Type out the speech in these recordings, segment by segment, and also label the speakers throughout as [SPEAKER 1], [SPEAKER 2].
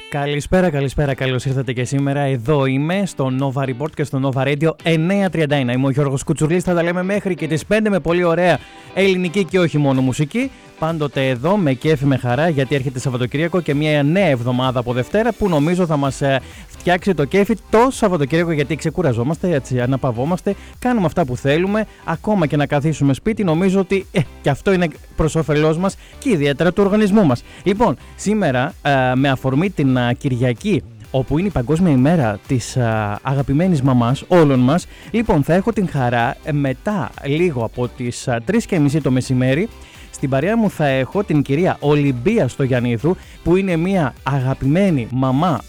[SPEAKER 1] Καλησπέρα, καλώς ήρθατε και σήμερα. Εδώ είμαι στο Nova Report και στο Nova Radio 931. Είμαι ο Γιώργος Κουτσουρλής, θα τα λέμε μέχρι και τις 5 με πολύ ωραία ελληνική και όχι μόνο μουσική. Πάντοτε εδώ με κέφι, με χαρά, γιατί έρχεται Σαββατοκύριακο και μια νέα εβδομάδα από Δευτέρα που νομίζω θα μας φτιάξει το κέφι το Σαββατοκύριακο, γιατί ξεκουραζόμαστε, έτσι, αναπαυόμαστε, κάνουμε αυτά που θέλουμε, ακόμα και να καθίσουμε σπίτι. Νομίζω ότι και αυτό είναι προς όφελός μας και ιδιαίτερα του οργανισμού μας. Λοιπόν, σήμερα με αφορμή την Κυριακή, όπου είναι η Παγκόσμια ημέρα της αγαπημένης μαμάς όλων μας, λοιπόν, θα έχω την χαρά μετά λίγο από τις 3:30 το μεσημέρι. Στην παρέα μου θα έχω την κυρία Ολυμπία Στογιαννίδου, που είναι μια αγαπημένη μαμά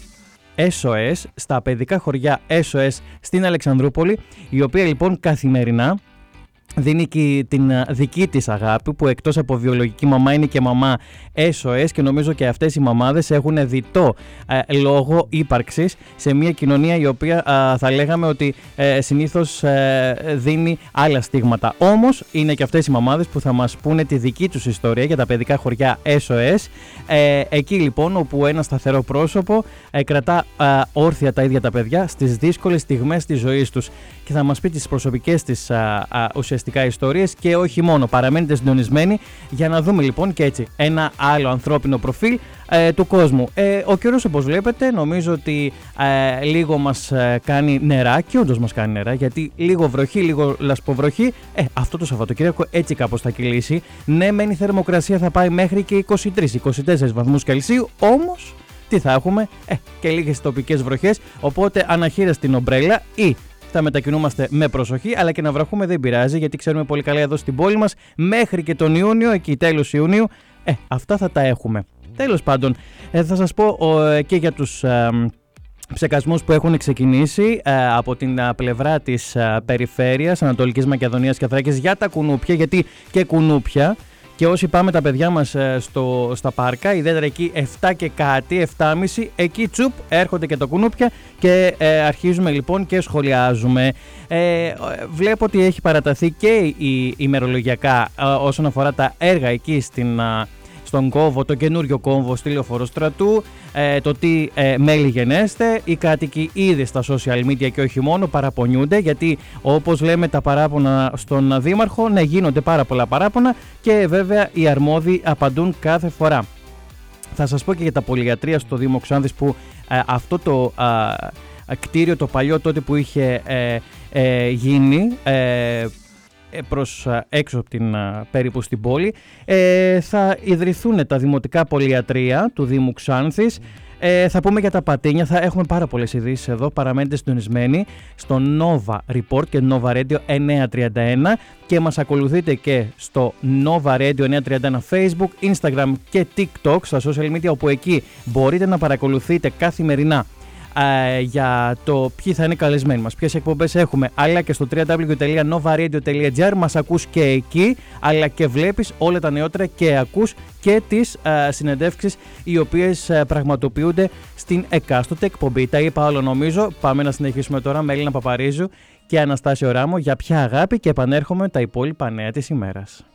[SPEAKER 1] SOS στα παιδικά χωριά SOS στην Αλεξανδρούπολη, η οποία λοιπόν καθημερινά δίνει και την δική της αγάπη, που εκτός από βιολογική μαμά είναι και μαμά SOS, και νομίζω και αυτές οι μαμάδες έχουν διτό λόγο ύπαρξης σε μια κοινωνία η οποία θα λέγαμε ότι συνήθως δίνει άλλα στίγματα. Όμως είναι και αυτές οι μαμάδες που θα μας πούνε τη δική τους ιστορία για τα παιδικά χωριά SOS, εκεί λοιπόν όπου ένα σταθερό πρόσωπο κρατά όρθια τα ίδια τα παιδιά στις δύσκολες στιγμές της ζωής τους, και θα μας πει τις προσωπικές της ουσιαστικά ιστορίες και όχι μόνο. Παραμένετε συντονισμένοι για να δούμε λοιπόν και έτσι ένα άλλο ανθρώπινο προφίλ του κόσμου. Ο καιρός, όπως βλέπετε, νομίζω ότι λίγο μας κάνει νερά, και όντως μας κάνει νερά, γιατί λίγο βροχή, λίγο λασποβροχή, αυτό το Σαββατοκύριακο έτσι κάπως θα κυλήσει. Ναι, μεν η θερμοκρασία θα πάει μέχρι και 23-24 βαθμούς Κελσίου, όμως τι θα έχουμε? Και λίγες τοπικές βροχές, οπότε αναχείρες την ομπρέλα ή θα μετακινούμαστε με προσοχή, αλλά και να βραχούμε δεν πειράζει, γιατί ξέρουμε πολύ καλά εδώ στην πόλη μας μέχρι και τον Ιούνιο, εκεί τέλος Ιουνίου, αυτά θα τα έχουμε. Τέλος πάντων, θα σας πω και για τους ψεκασμούς που έχουν ξεκινήσει από την πλευρά της περιφέρειας Ανατολικής Μακεδονίας και Θράκης για τα κουνούπια, γιατί και κουνούπια. Και όσοι πάμε τα παιδιά μας στα πάρκα, ιδιαίτερα εκεί 7 και κάτι, 7.30, εκεί τσουπ έρχονται και τα κουνούπια και αρχίζουμε λοιπόν και σχολιάζουμε. Βλέπω ότι έχει παραταθεί και η ημερολογιακά όσον αφορά τα έργα εκεί στον κόμβο, το καινούριο κόμβο στη Λεωφόρο Στρατού, το τι μέλη γενέστε. Οι κάτοικοι ήδη στα social media και όχι μόνο παραπονιούνται, γιατί όπως λέμε τα παράπονα στον Δήμαρχο, ναι, γίνονται πάρα πολλά παράπονα και βέβαια οι αρμόδιοι απαντούν κάθε φορά. Θα σας πω και για τα πολυιατρία στο Δήμο Ξάνθης, που αυτό το κτίριο το παλιό τότε που είχε γίνει προς έξω από την περίπου στην πόλη, θα ιδρυθούν τα δημοτικά πολυιατρία του Δήμου Ξάνθης. Θα πούμε για τα πατίνια, θα έχουμε πάρα πολλές ειδήσεις εδώ, παραμένετε συντονισμένοι στο Nova Report και Nova Radio 931, και μας ακολουθείτε και στο Nova Radio 931 Facebook, Instagram και TikTok, στα social media, όπου εκεί μπορείτε να παρακολουθείτε καθημερινά για το ποιοι θα είναι καλεσμένοι μας, ποιες εκπομπές έχουμε, αλλά και στο www.novaradio.gr μας ακούς και εκεί, αλλά και βλέπεις όλα τα νεότερα και ακούς και τις συνεντεύξεις οι οποίες πραγματοποιούνται στην εκάστοτε εκπομπή. Τα είπα όλο νομίζω, πάμε να συνεχίσουμε τώρα με Έλληνα Παπαρίζου και Αναστάσιο Ράμο για Πια Αγάπη, και επανέρχομαι τα υπόλοιπα νέα της ημέρας.